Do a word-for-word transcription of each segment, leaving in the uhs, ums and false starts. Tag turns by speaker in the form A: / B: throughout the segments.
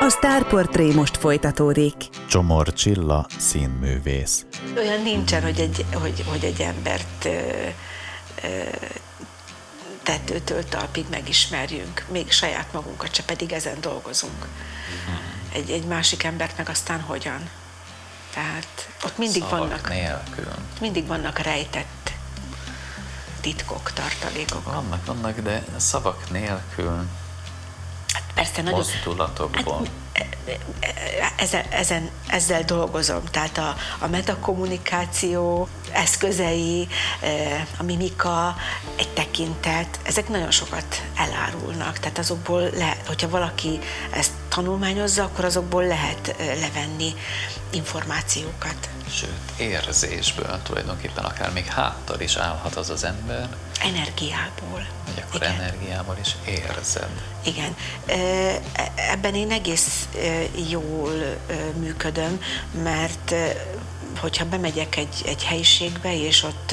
A: A Sztárportré most folytatódik.
B: Csomor Csilla, színművész.
C: Olyan nincsen, hogy egy, hogy, hogy egy embert ö, ö, tetőtől talpig megismerjünk, még saját magunkat se, pedig ezen dolgozunk. Egy, egy másik embert meg aztán hogyan? Tehát ott mindig
D: Szavak
C: vannak,
D: nélkül.
C: mindig vannak rejtett titkok, tartalékok.
D: Vannak, vannak, de szavak nélkül,
C: Hát persze nagyon...
D: mozdulatokból.
C: Ezen, ezen, ezzel dolgozom, tehát a, a metakommunikáció eszközei, a mimika, egy tekintet, ezek nagyon sokat elárulnak, tehát azokból lehet, hogyha valaki ezt tanulmányozza, akkor azokból lehet levenni információkat.
D: Sőt, érzésből tulajdonképpen akár még háttal is állhat az az ember.
C: Energiából.
D: Vagy akkor
C: Igen.
D: energiából is érzed.
C: Igen. Ebben én egész jól működöm, mert hogyha bemegyek egy, egy helyiségbe, és ott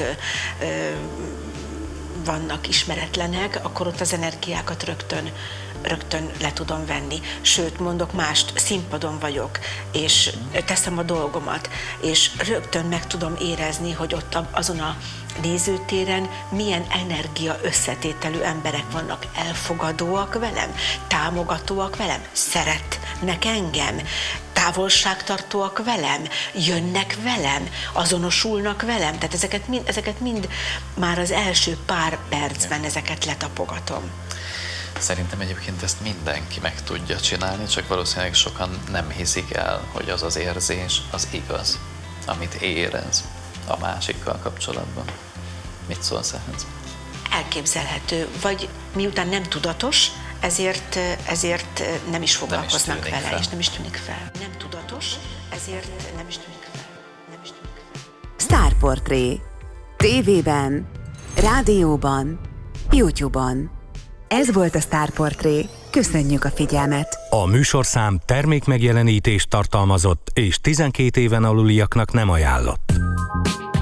C: vannak ismeretlenek, akkor ott az energiákat rögtön, rögtön le tudom venni. Sőt, mondok mást, színpadon vagyok, és teszem a dolgomat, és rögtön meg tudom érezni, hogy ott azon a nézőtéren milyen energia összetételű emberek vannak, elfogadóak velem, támogatóak velem, szeretnek engem, távolságtartóak velem, jönnek velem, azonosulnak velem, tehát ezeket mind, ezeket mind már az első pár percben ezeket letapogatom.
D: Szerintem egyébként ezt mindenki meg tudja csinálni, csak valószínűleg sokan nem hiszik el, hogy az az érzés az igaz, amit érez a másikkal kapcsolatban. Mit szólsz ehhez?
C: Elképzelhető, vagy miután nem tudatos, ezért, ezért nem is foglalkoznak
D: nem is
C: vele,
D: fel.
C: és nem is tűnik fel. Nem tudatos, ezért nem is tűnik fel. Nem is tűnik fel.
A: Sztárportré. Tévében, rádióban, YouTube-on. Ez volt a Sztárportré. Köszönjük a figyelmet!
E: A műsorszám termékmegjelenítést tartalmazott és tizenkét éven aluliaknak nem ajánlott.